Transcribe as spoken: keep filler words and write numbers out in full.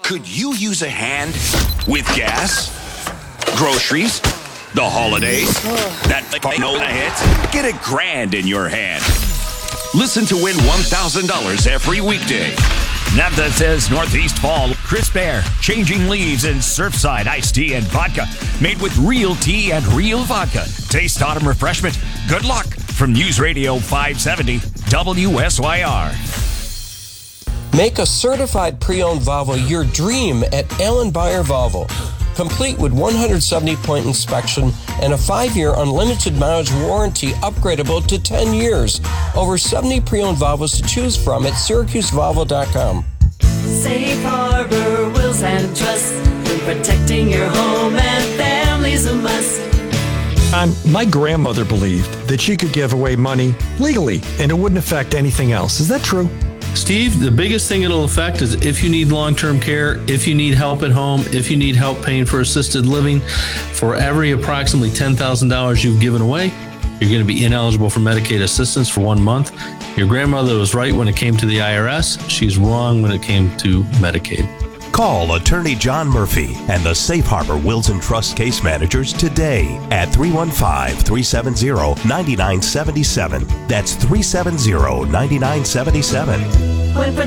Could you use a hand with gas, groceries, the holidays? That no hit? Get a grand in your hand. Listen to win one thousand dollars every weekday. NABDA says Northeast Fall, crisp air, changing leaves, and Surfside iced tea and vodka. Made with real tea and real vodka. Taste autumn refreshment. Good luck from News Radio five seventy W S Y R. Make a certified pre-owned Volvo your dream at Allen Bayer Volvo. Complete with one hundred seventy point inspection and a five-year unlimited mileage warranty upgradable to ten years. Over seventy pre-owned Volvos to choose from at Syracuse Volvo dot com. Safe Harbor Wills and Trust. In protecting your home and family's a must. Um, my grandmother believed that she could give away money legally and it wouldn't affect anything else. Is that true? Steve, the biggest thing it'll affect is if you need long-term care, if you need help at home, if you need help paying for assisted living. For every approximately ten thousand dollars you've given away, you're going to be ineligible for Medicaid assistance for one month. Your grandmother was right when it came to the I R S. She's wrong when it came to Medicaid. Call Attorney John Murphy and the Safe Harbor Wills and Trust case managers today at three one five, three seven zero, nine nine seven seven. That's three seven zero, nine nine seven seven. When